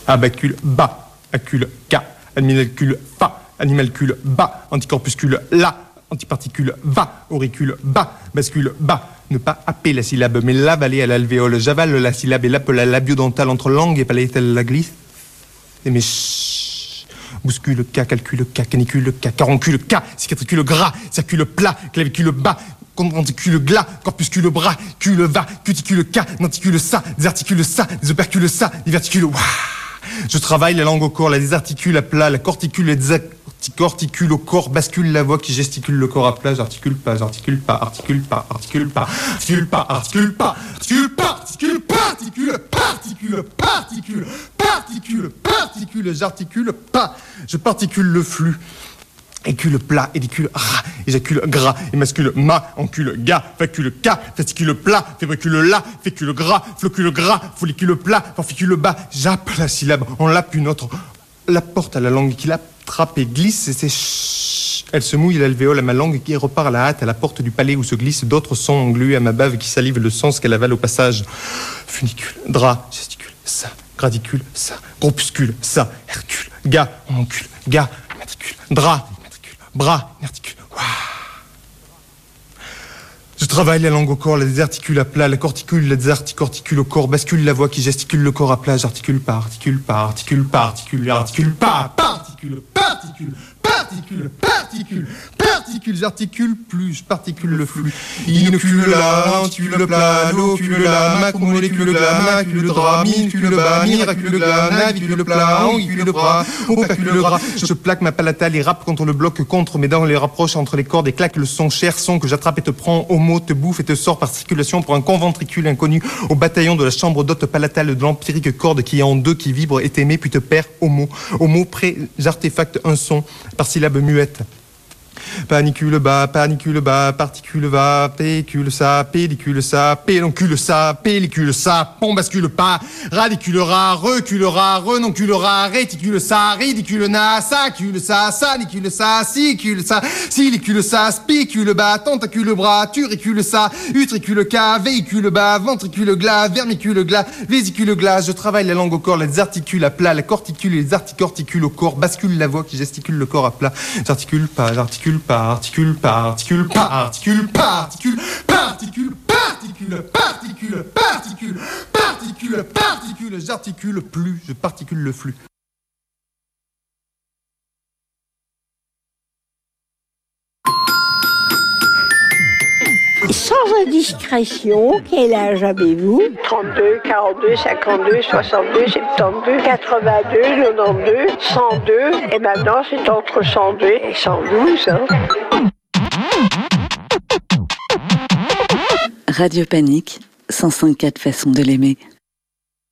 Abacule bas, acule K, animalcule fa, animalcule bas, anticorpuscule la, antiparticule va, auricule bas, bascule bas. Ne pas happer la syllabe, mais l'avaler à l'alvéole. J'avale la syllabe et l'appe la labiodontale entre langue et palatale la glisse. Et mes bouscule K, calcule K, canicule K, caroncule K, cicatricule gras, circule plat, clavicule bas, ventricule glas, corpuscule bras, cule va, cuticule K, denticule ça, désarticule ça, désopercule ça, diverticule ouah. Je travaille la langue au corps, la désarticule à plat, la corticule, la désarticule au corps, bascule la voix qui gesticule le corps à plat, j'articule pas, articule pas, articule pas, articule pas, articule pas, articule pas, articule pas, articule pas, articule pas, articule pas, articule, particule, particule, j'articule pas, je particule le flux. Écule plat, édicule ras, éjacule gras, émascule ma, encule ga, facule K, fascicule plat, fébricule la, fécule gras, flocule gras, follicule plat, forficule bas, jappe la syllabe, on lappe une autre, la porte à la langue qui l'attrape et glisse, et c'est chut. Elle se mouille l'alvéole à ma langue qui repart à la hâte à la porte du palais où se glissent d'autres sons englués à ma bave qui salivent le sens qu'elle avale au passage. Funicule, drap, gesticule, ça, gradicule, ça, groupuscule, ça, hercule, ga, oncule, ga, matricule, drap, bras, articule. Je travaille la langue au corps, la désarticule à plat, la corticule, la désarticorticule au corps, bascule la voix qui gesticule le corps à plat, j'articule pas, articule pas, articule pas, articule, articule pas, particule, particule, particule, particule, particule, j'articule plus, je particule le flux. Inocule la, anticule le plat, l'ocule la, macromolécule la, macule le drap, minuscule le bas, miracule le glas, navicule le plat, angicule le bras, opacule le gras. Je plaque ma palatale et rappe contre le bloc contre mes dents, les rapproche entre les cordes et claque le son, cher son que j'attrape et te prends au mot, te bouffe et te sort par circulation pour un conventricule inconnu au bataillon de la chambre d'hôte palatale de l'empirique corde qui est en deux, qui vibre et t'aimé puis te perd au mot près, j'artefacte un son par syllabe muette. Panicule bas, particule va, pécule ça, pédicule ça, pédoncule ça, pellicule ça, pont bascule pas, radiculera, reculera, renonculera, réticule ça, ridicule na, sacule ça, sanicule ça, sicule ça, silicule ça, spicule bas, tentacule bras, turicule ça, utricule K, véhicule bas, ventricule glas, vermicule glas, vésicule glace. Je travaille la langue au corps, les articules à plat, la corticule et les articorticules au corps, bascule la voix qui gesticule le corps à plat. J'articule pas, articule pas, articule pas, articule pas, articule, particule, particule, particule, particule, particule, particule, j'articule plus, je particule le flux. Sans indiscrétion, quel âge avez-vous? 32, 42, 52, 62, 72, 82, 92, 102, et maintenant c'est entre 102 et 112. Hein. Radio Panique, 105.4 façons de l'aimer.